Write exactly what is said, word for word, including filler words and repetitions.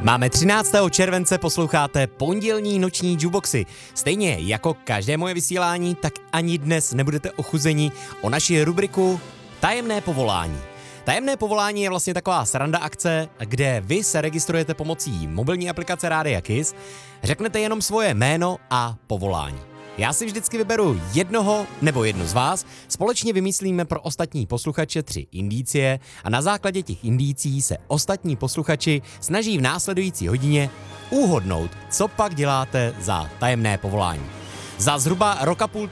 Máme třináctého července, posloucháte pondělní noční jukeboxy. Stejně jako každé moje vysílání, tak ani dnes nebudete ochuzeni o naši rubriku Tajemné povolání. Tajemné povolání je vlastně taková sranda akce, kde vy se registrujete pomocí mobilní aplikace Rádia Kiss, řeknete jenom svoje jméno a povolání. Já si vždycky vyberu jednoho nebo jednu z vás, společně vymyslíme pro ostatní posluchače tři indicie a na základě těch indicí se ostatní posluchači snaží v následující hodině uhodnout, co pak děláte za tajemné povolání. Za zhruba rok a půl